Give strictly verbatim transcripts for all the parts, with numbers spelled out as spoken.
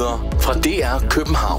Nyheder fra D R København.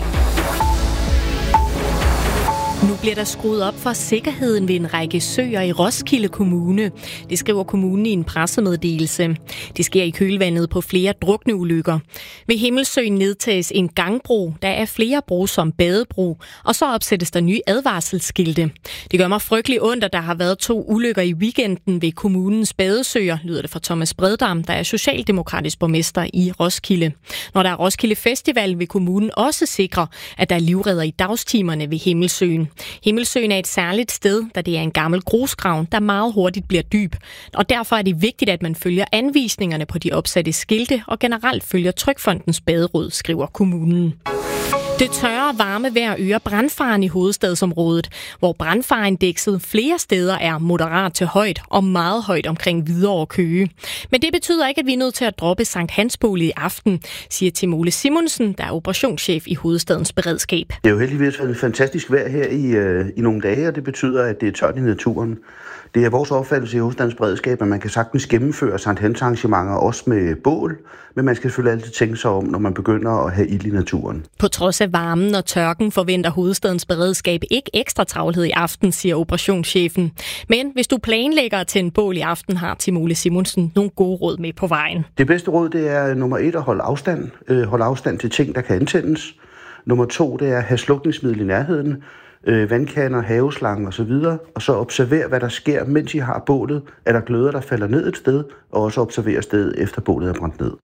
Nu bliver der skruet op for sikkerheden ved en række søer i Roskilde Kommune. Det skriver kommunen i en pressemeddelelse. Det sker i kølvandet på flere drukneulykker. Ved Himmelsøen nedtages en gangbro, der er flere bro som badebro, og så opsættes der nye advarselsskilte. Det gør mig frygtelig ondt, at der har været to ulykker i weekenden ved kommunens badesøer, lyder det fra Thomas Breddam, der er socialdemokratisk borgmester i Roskilde. Når der er Roskilde Festival, vil kommunen også sikre, at der er livredder i dagstimerne ved Himmelsøen. Himmelsøen er et særligt sted, da det er en gammel grusgrav, der meget hurtigt bliver dyb. Og derfor er det vigtigt, at man følger anvisningerne på de opsatte skilte og generelt følger Trygfondens baderåd, skriver kommunen. Det tørre varme vejr øger brandfaren i hovedstadsområdet, hvor brandfareindekset flere steder er moderat til højt og meget højt omkring Hvidovre og Køge. Men det betyder ikke, at vi er nødt til at droppe Sankt Hans Bål i aften, siger Tim Ole Simonsen, der er operationschef i hovedstadens beredskab. Det er jo heldigvis et fantastisk vejr her i, øh, i nogle dage, og det betyder, at det er tørt i naturen. Det er vores opfattelse i hovedstadens beredskab, at man kan sagtens gennemføre Sankt Hans arrangementer også med bål, men man skal selvfølgelig altid tænke sig om, når man begynder at have ild i naturen. På trods af varmen og tørken forventer hovedstadens beredskab ikke ekstra travlhed i aften, siger operationschefen. Men hvis du planlægger at tænde bål i aften, har Tim Ole Simonsen nogle gode råd med på vejen. Det bedste råd, det er nummer et at holde afstand. Øh, holde afstand til ting, der kan antændes. Nummer to, det er at have slukningsmiddel i nærheden. Øh, vandkander, haveslange osv. Og så observer, hvad der sker, mens I har bålet. Er der gløder, der falder ned et sted, og også observer stedet, efter bålet er brændt ned.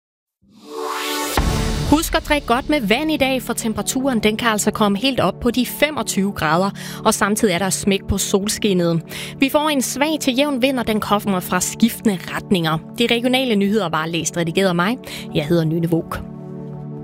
Husk at drikke godt med vand i dag, for temperaturen den kan altså komme helt op på de femogtyve grader, og samtidig er der smæk på solskinnet. Vi får en svag til jævn vind, og den kommer fra skiftende retninger. De regionale nyheder var læst redigeret af mig. Jeg hedder Nynne Våg.